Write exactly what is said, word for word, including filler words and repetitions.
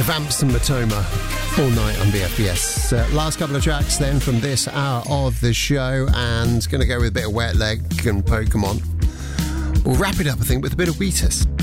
The Vamps and Matoma all night on B F B S. Uh, last couple of tracks then from this hour of the show, and going to go with a bit of Wet Leg and Pokemon. We'll wrap it up, I think, with a bit of Wheatus.